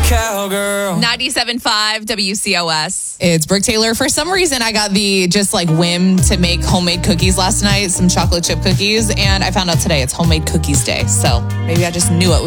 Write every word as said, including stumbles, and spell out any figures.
cowgirl. ninety-seven point five W C O S. It's Brooke Taylor. For some reason, I got the just like whim to make homemade cookies last night, some chocolate chip cookies, and I found out today it's homemade cookies day. So maybe I just knew it was